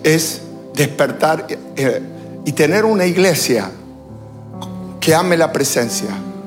es despertar y tener una iglesia que ame la presencia,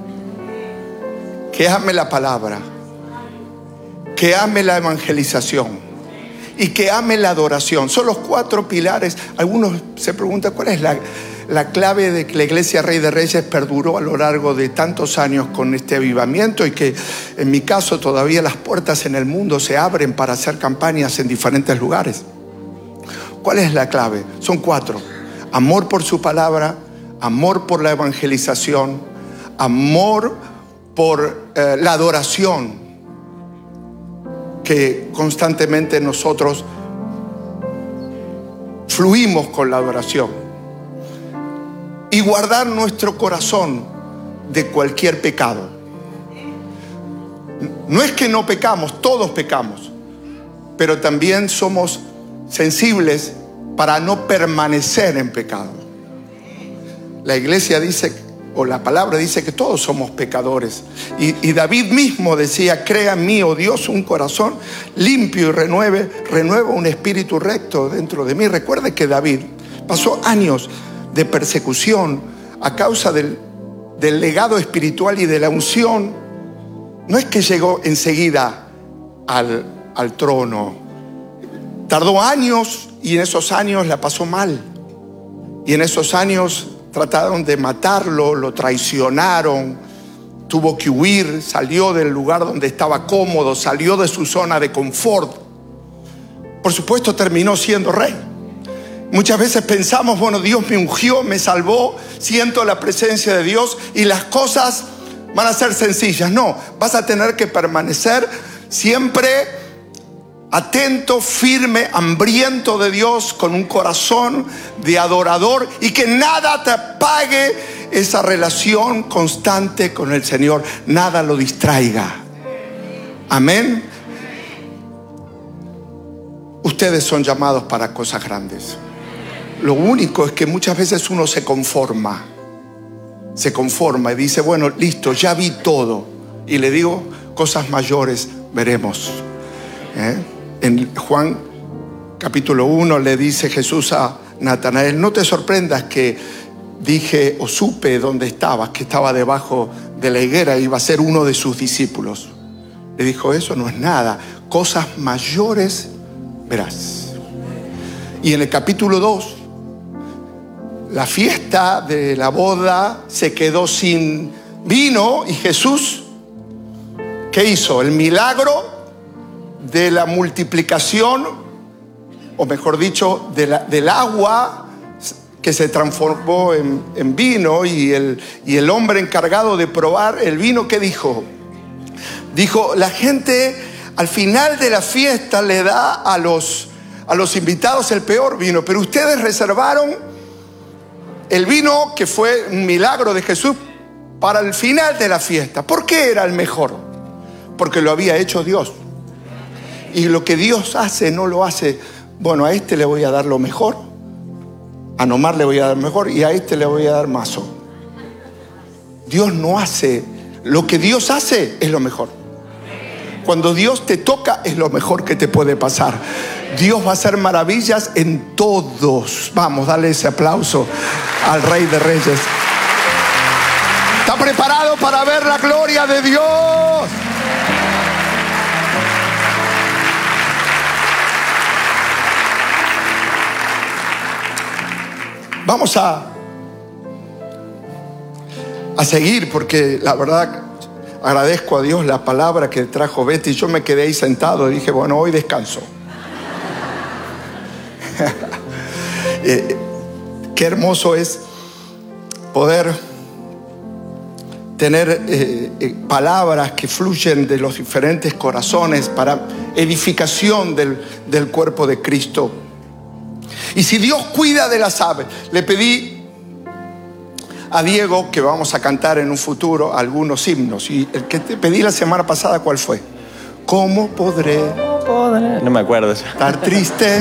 que ame la palabra, que ame la evangelización y que ame la adoración. Son los 4 pilares. Algunos se preguntan cuál es la clave de que la Iglesia Rey de Reyes perduró a lo largo de tantos años con este avivamiento, y que en mi caso todavía las puertas en el mundo se abren para hacer campañas en diferentes lugares. ¿Cuál es la clave? Son 4. Amor por su palabra, amor por la evangelización, amor por la adoración, que constantemente nosotros fluimos con la adoración, y guardar nuestro corazón de cualquier pecado. No es que no pecamos, todos pecamos, pero también somos sensibles para no permanecer en pecado. La iglesia dice, o la palabra dice, que todos somos pecadores. Y David mismo decía: crea en mí, oh Dios, un corazón limpio y renueva un espíritu recto dentro de mí. Recuerde que David pasó años de persecución a causa del legado espiritual y de la unción. No es que llegó enseguida al trono. Tardó años, y en esos años la pasó mal. Y en esos años trataron de matarlo, lo traicionaron, tuvo que huir, salió del lugar donde estaba cómodo, salió de su zona de confort. Por supuesto, terminó siendo rey. Muchas veces pensamos, bueno, Dios me ungió, me salvó, siento la presencia de Dios y las cosas van a ser sencillas. No, vas a tener que permanecer siempre atento, firme, hambriento de Dios, con un corazón de adorador, y que nada te apague esa relación constante con el Señor, nada lo distraiga. Amén. Ustedes son llamados para cosas grandes. Lo único es que muchas veces uno se conforma y dice: bueno, listo, ya vi todo. Y le digo, cosas mayores veremos. En Juan capítulo 1 le dice Jesús a Natanael: no te sorprendas que dije o supe dónde estabas, que estaba debajo de la higuera, iba a ser uno de sus discípulos. Le dijo: eso no es nada, cosas mayores verás. Y en el capítulo 2, la fiesta de la boda se quedó sin vino, y Jesús, ¿qué hizo? El milagro de la multiplicación, o mejor dicho, del agua que se transformó en vino, y el hombre encargado de probar el vino, ¿qué dijo? Dijo: la gente al final de la fiesta le da a los invitados el peor vino, pero ustedes reservaron el vino que fue un milagro de Jesús para el final de la fiesta. ¿Por qué era el mejor? Porque lo había hecho Dios. Y lo que Dios hace, no lo hace: bueno, a este le voy a dar lo mejor, a Nomar le voy a dar mejor, y a este le voy a dar mazo. Dios no hace. Lo que Dios hace es lo mejor. Cuando Dios te toca, es lo mejor que te puede pasar. Dios va a hacer maravillas en todos. Vamos, dale ese aplauso al Rey de Reyes. ¿Está preparado para ver la gloria de Dios? Vamos a seguir, porque la verdad agradezco a Dios la palabra que trajo Betty. Yo me quedé ahí sentado y dije: bueno, hoy descanso. Qué hermoso es poder tener palabras que fluyen de los diferentes corazones para edificación del cuerpo de Cristo. Y si Dios cuida de las aves, le pedí a Diego que vamos a cantar en un futuro algunos himnos, y el que te pedí la semana pasada, ¿cuál fue? ¿Cómo podré? No me acuerdo. Estar triste.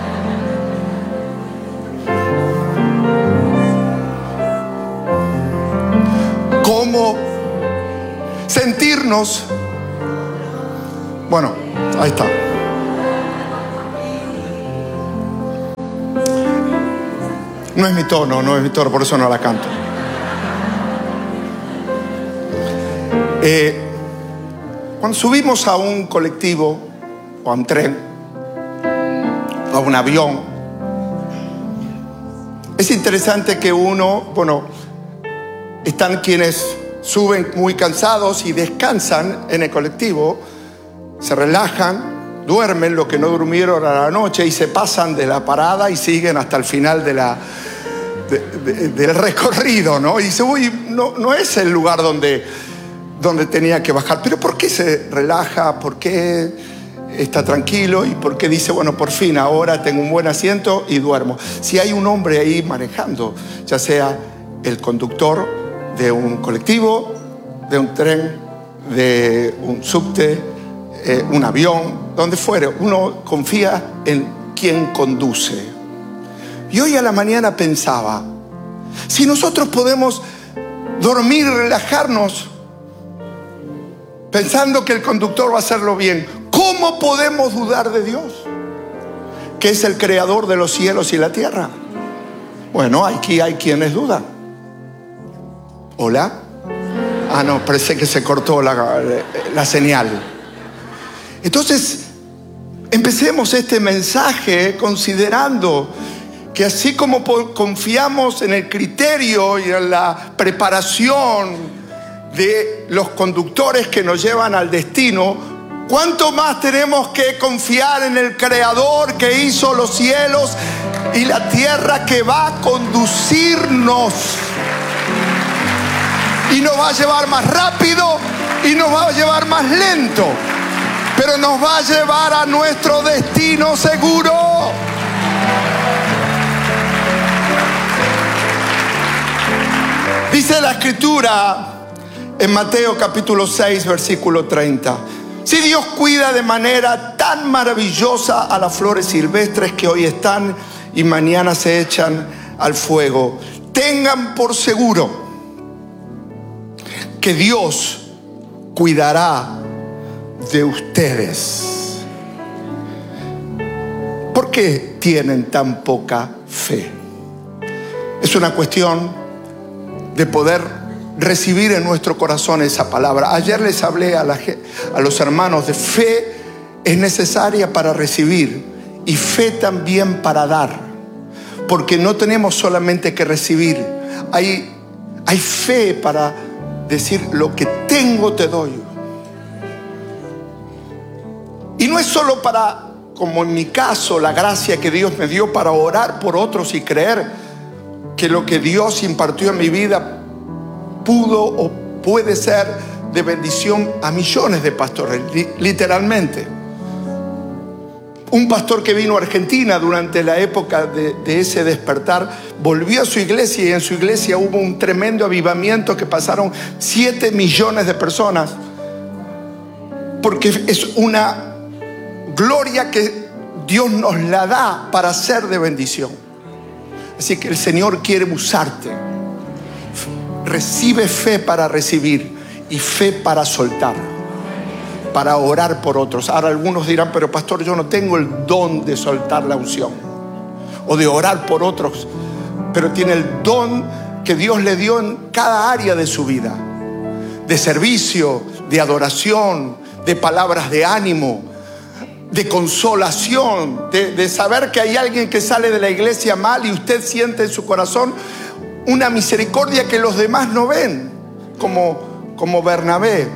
¿Cómo sentirnos? Bueno, ahí está. No es mi tono, por eso no la canto. Cuando subimos a un colectivo o a un tren o a un avión, es interesante que están quienes suben muy cansados y descansan en el colectivo, se relajan, duermen lo que no durmieron a la noche y se pasan de la parada y siguen hasta el final del recorrido, ¿no? Y dice, no es el lugar donde tenía que bajar. Pero ¿por qué se relaja? ¿Por qué está tranquilo? ¿Y por qué dice, por fin ahora tengo un buen asiento y duermo? Si hay un hombre ahí manejando, ya sea el conductor de un colectivo, de un tren, de un subte, un avión, donde fuere, uno confía en quien conduce. Y hoy a la mañana pensaba, si nosotros podemos dormir, relajarnos, pensando que el conductor va a hacerlo bien, ¿cómo podemos dudar de Dios, que es el creador de los cielos y la tierra? Bueno, aquí hay quienes dudan. ¿Hola? No, parece que se cortó la señal. Entonces, empecemos este mensaje considerando que así como confiamos en el criterio y en la preparación de los conductores que nos llevan al destino, ¿cuánto más tenemos que confiar en el Creador que hizo los cielos y la tierra, que va a conducirnos y nos va a llevar más rápido y nos va a llevar más lento, pero nos va a llevar a nuestro destino seguro? Dice la Escritura en Mateo capítulo 6, versículo 30. Si Dios cuida de manera tan maravillosa a las flores silvestres que hoy están y mañana se echan al fuego, tengan por seguro que Dios cuidará de ustedes. ¿Por qué tienen tan poca fe? Es una cuestión de poder recibir en nuestro corazón esa palabra. Ayer les hablé a los hermanos de fe. Es necesaria para recibir y fe también para dar, porque no tenemos solamente que recibir. Hay fe para decir, lo que tengo te doy. Y no es solo para, como en mi caso, la gracia que Dios me dio para orar por otros y creer que lo que Dios impartió en mi vida pudo o puede ser de bendición a millones de pastores, literalmente. Un pastor que vino a Argentina durante la época de ese despertar, volvió a su iglesia y en su iglesia hubo un tremendo avivamiento que pasaron 7 millones de personas, porque es una gloria que Dios nos la da para ser de bendición. Así que el Señor quiere usarte. Recibe fe para recibir y fe para soltar, para orar por otros. Ahora algunos dirán, pero pastor, yo no tengo el don de soltar la unción o de orar por otros, pero tiene el don que Dios le dio en cada área de su vida, de servicio, de adoración, de palabras de ánimo, de consolación, de saber que hay alguien que sale de la iglesia mal y usted siente en su corazón una misericordia que los demás no ven, como Bernabé.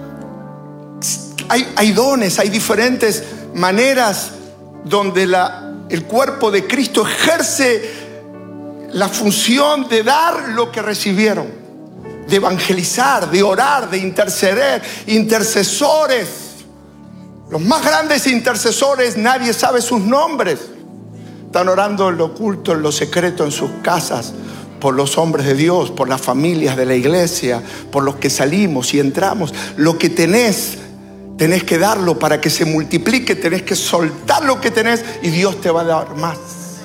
Hay dones, hay diferentes maneras donde el cuerpo de Cristo ejerce la función de dar lo que recibieron, de evangelizar, de orar, de interceder. Intercesores, los más grandes intercesores, nadie sabe sus nombres. Están orando en lo oculto, en lo secreto, en sus casas, por los hombres de Dios, por las familias de la iglesia, por los que salimos y entramos. Lo que tenés que darlo para que se multiplique. Tenés que soltar lo que tenés y Dios te va a dar más.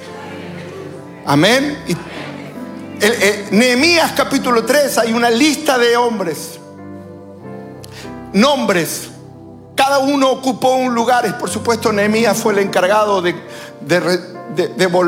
Amén. Nehemías capítulo 3 hay una lista de hombres, nombres. Cada uno ocupó un lugar. Por supuesto, Nehemías fue el encargado de volver